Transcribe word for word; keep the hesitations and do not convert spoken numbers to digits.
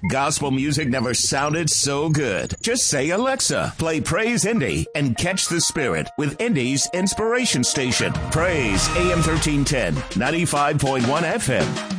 Gospel music never sounded so good. Just say, Alexa, play Praise Indy and catch the spirit with Indy's inspiration station. Praise A M thirteen ten, ninety-five point one F M.